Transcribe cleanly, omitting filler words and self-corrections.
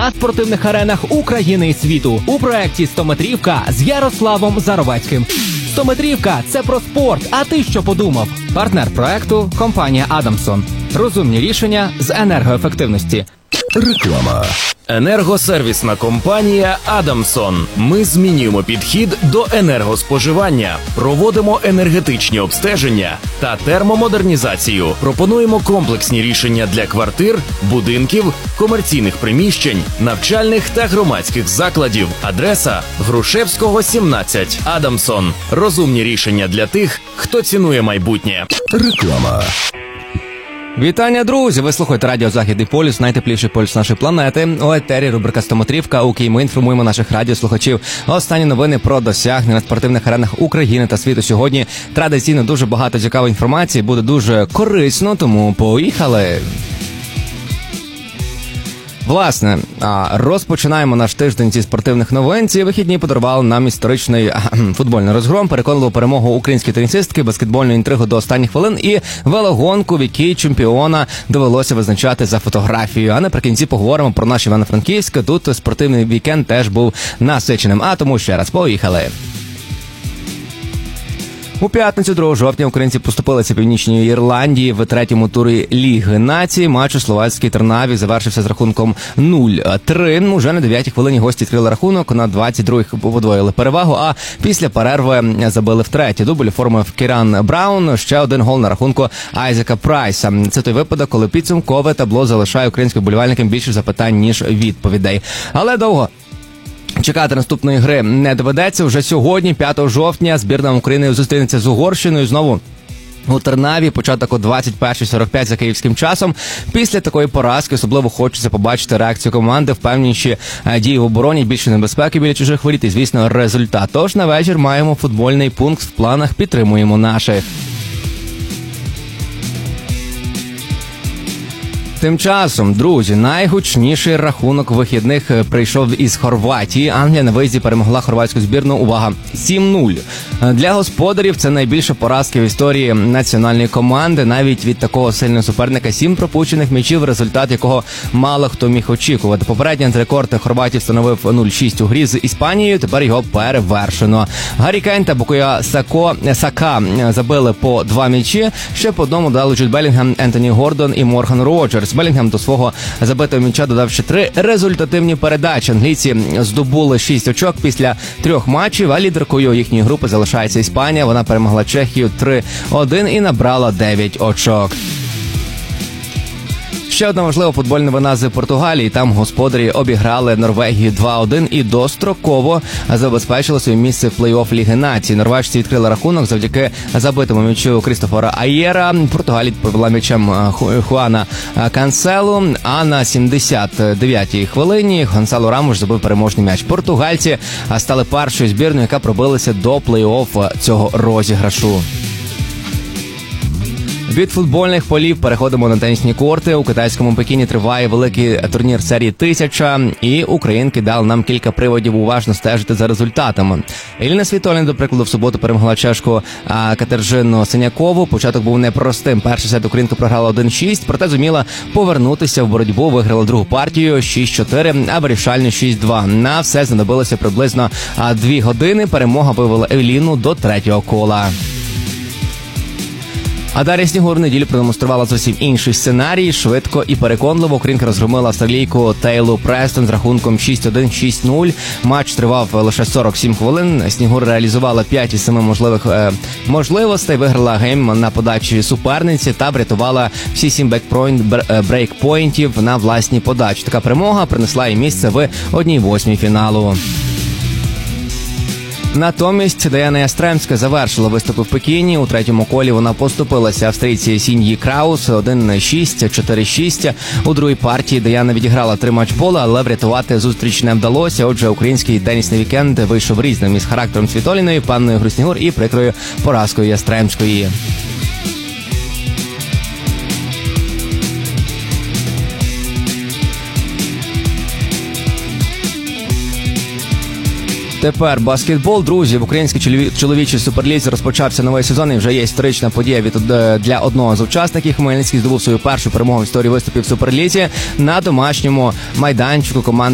на спортивних аренах України і світу у проєкті «100-метрівка» з Ярославом Заровецьким. 100-метрівка – це про спорт, а ти що подумав? Партнер проєкту – компанія «Адамсон». Розумні рішення з енергоефективності. Реклама. Енергосервісна компанія «Адамсон». Ми змінюємо підхід до енергоспоживання, проводимо енергетичні обстеження та термомодернізацію. Пропонуємо комплексні рішення для квартир, будинків, комерційних приміщень, навчальних та громадських закладів. Адреса – Грушевського, 17. «Адамсон». Розумні рішення для тих, хто цінує майбутнє. Реклама. Вітання, друзі! Ви слухаєте радіо «Західний полюс», найтепліший полюс нашої планети. У етері рубрика «100-метрівка», у якій ми інформуємо наших радіослухачів. Останні новини про досягнення на спортивних аренах України та світу. Сьогодні традиційно дуже багато цікавої інформації, буде дуже корисно, тому поїхали! Власне, розпочинаємо наш тиждень зі спортивних новин. Ці вихідні подарували нам історичний футбольний розгром, переконливу перемогу української тенісистки, баскетбольну інтригу до останніх хвилин і велогонку, в якій чемпіона довелося визначати за фотографією. А наприкінці поговоримо про наш Івано-Франківськ. Тут спортивний вікенд теж був насиченим. А тому ще раз поїхали! У п'ятницю 2 жовтня українці поступилися Північній Ірландії в третьому турі Ліги націй. Матч у словацькій Тернаві завершився з рахунком 0-3. Уже на 9-й хвилині гості відкрили рахунок, на 22-й подвоїли перевагу, а після перерви забили втретє. Дубль оформив Кіран Браун, ще один гол на рахунку Айзека Прайса. Це той випадок, коли підсумкове табло залишає українським вболівальникам більше запитань, ніж відповідей. Але довго чекати наступної гри не доведеться. Вже сьогодні, 5 жовтня, збірна України зустрінеться з Угорщиною. Знову у Тернаві, початок о 21:45 за київським часом. Після такої поразки особливо хочеться побачити реакцію команди, впевненіші дії в обороні, більше небезпеки біля чужих воріт і, звісно, результат. Тож на вечір маємо футбольний пункт в планах, підтримуємо наших. Тим часом, друзі, найгучніший рахунок вихідних прийшов із Хорватії. Англія на виїзді перемогла хорватську збірну, увага, 7-0. Для господарів це найбільша поразка в історії національної команди. Навіть від такого сильного суперника 7 пропущених м'ячів, результат якого мало хто міг очікувати. Попередній антирекорд хорватів становив 0-6 у грі з Іспанією, тепер його перевершено. Гаррі Кейн та Букайо Сака забили по 2 м'ячі, ще по одному дали Джуд Белінгем, Ентоні Гордон і Морган Роджерс. Белінгем до свого забитого м'яча додав ще 3 результативні передачі. Англійці здобули 6 очок після 3 матчів, а лідеркою їхньої групи залишається Іспанія. Вона перемогла Чехію 3-1 і набрала 9 очок. Ще одна важлива футбольна новина з Португалії. Там господарі обіграли Норвегію 2-1 і достроково забезпечили своє місце в плей-офф Ліги націй. Норвежці відкрили рахунок завдяки забитому м'ячу Крістофера Аєра. Португалія повела м'ячем Хуана Канселу, а на 79-й хвилині Гонсало Рамош забив переможний м'яч. Португальці стали першою збірною, яка пробилася до плей-офф цього розіграшу. Від футбольних полів переходимо на тенісні корти. У китайському Пекіні триває великий турнір серії 1000, і українки дали нам кілька приводів уважно стежити за результатами. Еліна Світоліна, до прикладу, в суботу перемогла чешку Катержину Синякову. Початок був непростим. Перший сет українка програла 1-6, проте зуміла повернутися в боротьбу, виграла другу партію 6-4, а вирішальну 6-2. На все знадобилося приблизно 2 години. Перемога вивела Еліну до 3-го кола. А Дар'я Снігур в неділю продемонструвала зовсім інший сценарій. Швидко і переконливо українка розгромила австралійку Тейлу Престон з рахунком 6-1, 6-0. Матч тривав лише 47 хвилин. Снігур реалізувала 5 із 7 можливих можливостей, виграла гейм на подачі суперниці та врятувала всі 7 брейкпоінтів на власній подачі. Така перемога принесла їй місце в 1/8 фіналу. Натомість Даяна Ястремська завершила виступи в Пекіні. У третьому колі вона поступилася австрійці Сіньї Краус 1-6, 4-6. У другій партії Даяна відіграла 3 матчболи, але врятувати зустріч не вдалося. Отже, український тенісний вікенд вийшов різним із характером Світоліної, панною Гру Снігур і прикрою поразкою Ястремської. Тепер баскетбол, друзі. В українській чоловічій суперлізі розпочався новий сезон і вже є історична подія для одного з учасників. Хмельницький здобув свою першу перемогу в історії виступів в суперлізі на домашньому майданчику команди